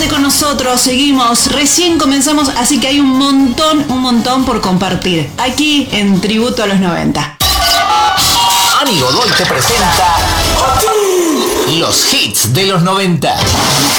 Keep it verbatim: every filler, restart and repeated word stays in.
Quédate con nosotros, seguimos, recién comenzamos, así que hay un montón, un montón por compartir, aquí en Tributo a los noventa. Ani Godoy te presenta los hits de los noventa.